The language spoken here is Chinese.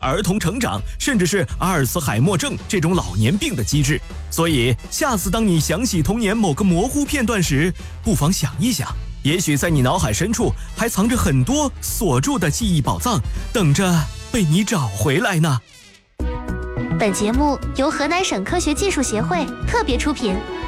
儿童成长，甚至是阿尔茨海默症这种老年病的机制。所以下次当你想起童年某个模糊片段时，不妨想一想，也许在你脑海深处还藏着很多锁住的记忆宝藏，等着被你找回来呢。 本节目由河南省科学技术协会特别出品。